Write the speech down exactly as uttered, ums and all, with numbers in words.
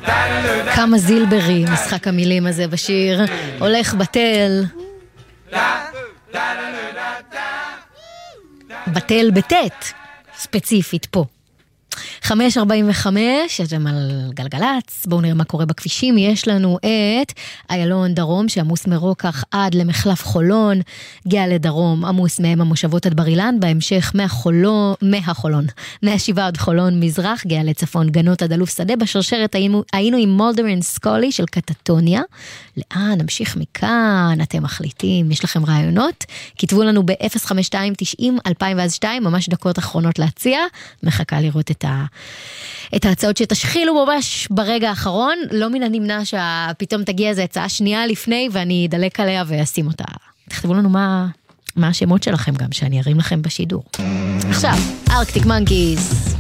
כמה זילברי, משחק המילים הזה בשיר, הולך בטל. בטל בטט, ספציפית פה. חמש ארבעים וחמש, אתם על גלגלץ, בואו נראה מה קורה בכבישים. יש לנו את איילון דרום, שעמוס מרוקח עד למחלף חולון, גאה לדרום, עמוס מהם המושבות עד בר אילן, בהמשך מהחולון, מהחולון, מהשבעה עד חולון מזרח, גאה לצפון, גנות עד אלוף שדה, בשרשרת היינו, היינו עם מולדר אנד סקולי של קטטוניה. לאן? נמשיך מכאן, אתם מחליטים, יש לכם רעיונות? כתבו לנו ב-אפס חמש שתיים תשעים אלפיים ואז שתיים, ממש דקות אחרונות להציע, מחכה לראות את ה... את ההצעות שתשחילו ממש ברגע האחרון, לא מן הנמנע שפתאום תגיע איזו הצעה שנייה לפני, ואני אדלק עליה ואשים אותה. תכתבו לנו מה, מה השמות שלכם גם, שאני ארים לכם בשידור. עכשיו, ארקטיק מנקיז.